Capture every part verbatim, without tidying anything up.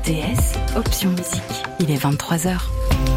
T S, option musique. Il est vingt-trois heures.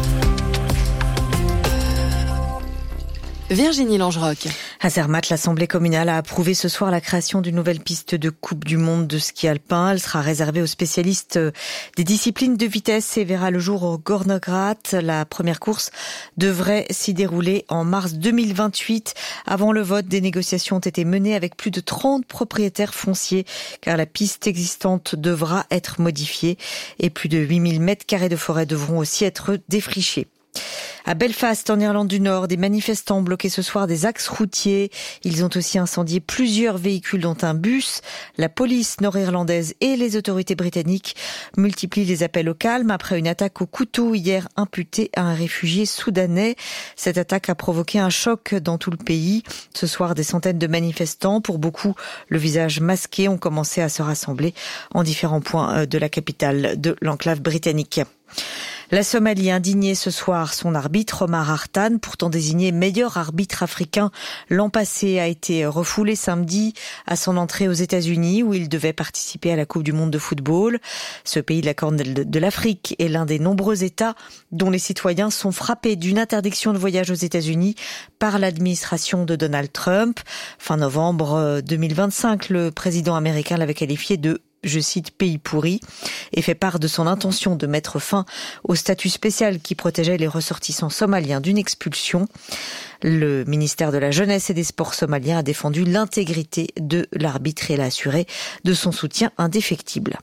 Virginie Langeroc. À Zermatt, l'Assemblée communale a approuvé ce soir la création d'une nouvelle piste de Coupe du Monde de ski alpin. Elle sera réservée aux spécialistes des disciplines de vitesse et verra le jour au Gornograt. La première course devrait s'y dérouler en mars deux mille vingt-huit. Avant le vote, des négociations ont été menées avec plus de trente propriétaires fonciers, car la piste existante devra être modifiée et plus de huit mille mètres carrés de forêt devront aussi être défrichés. À Belfast, en Irlande du Nord, des manifestants ont bloqué ce soir des axes routiers. Ils ont aussi incendié plusieurs véhicules, dont un bus. La police nord-irlandaise et les autorités britanniques multiplient les appels au calme après une attaque au couteau hier imputée à un réfugié soudanais. Cette attaque a provoqué un choc dans tout le pays. Ce soir, des centaines de manifestants, pour beaucoup le visage masqué, ont commencé à se rassembler en différents points de la capitale de l'enclave britannique. La Somalie a indigné ce soir son arbitre Omar Hartan, pourtant désigné meilleur arbitre africain l'an passé, a été refoulé samedi à son entrée aux États-Unis où il devait participer à la Coupe du Monde de football. Ce pays de la Corne de l'Afrique est l'un des nombreux États dont les citoyens sont frappés d'une interdiction de voyage aux États-Unis par l'administration de Donald Trump. Fin novembre deux mille vingt-cinq, le président américain l'avait qualifié de je cite, pays pourri, et fait part de son intention de mettre fin au statut spécial qui protégeait les ressortissants somaliens d'une expulsion. Le ministère de la Jeunesse et des Sports somalien a défendu l'intégrité de l'arbitre et l'a assuré de son soutien indéfectible.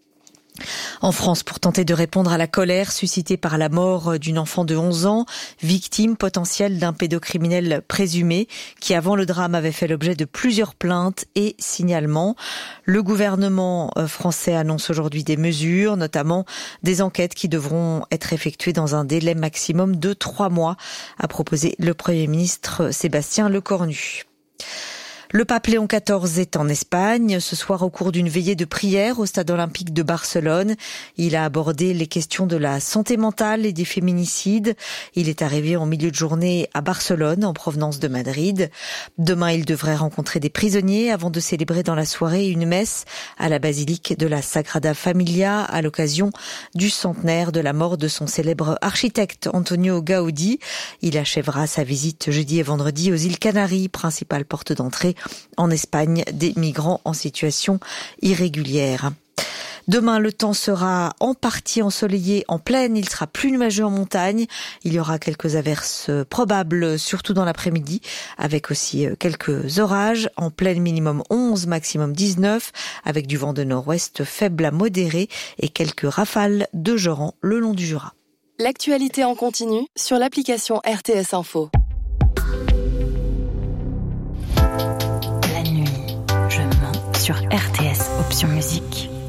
En France, pour tenter de répondre à la colère suscitée par la mort d'une enfant de onze ans, victime potentielle d'un pédocriminel présumé, qui avant le drame avait fait l'objet de plusieurs plaintes et signalements, le gouvernement français annonce aujourd'hui des mesures, notamment des enquêtes qui devront être effectuées dans un délai maximum de trois mois, a proposé le Premier ministre Sébastien Lecornu. Le pape Léon quatorze est en Espagne. Ce soir, au cours d'une veillée de prière au stade olympique de Barcelone, il a abordé les questions de la santé mentale et des féminicides. Il est arrivé en milieu de journée à Barcelone, en provenance de Madrid. Demain, il devrait rencontrer des prisonniers avant de célébrer dans la soirée une messe à la basilique de la Sagrada Familia à l'occasion du centenaire de la mort de son célèbre architecte Antonio Gaudí. Il achèvera sa visite jeudi et vendredi aux îles Canaries, principale porte d'entrée en Espagne des migrants en situation irrégulière. Demain, le temps sera en partie ensoleillé en plaine, il sera plus nuageux en montagne. Il y aura quelques averses probables, surtout dans l'après-midi, avec aussi quelques orages. En plaine, minimum onze, maximum dix-neuf, avec du vent de nord-ouest faible à modéré et quelques rafales de Joran le long du Jura. L'actualité en continu sur l'application R T S Info. Sur R T S, option musique.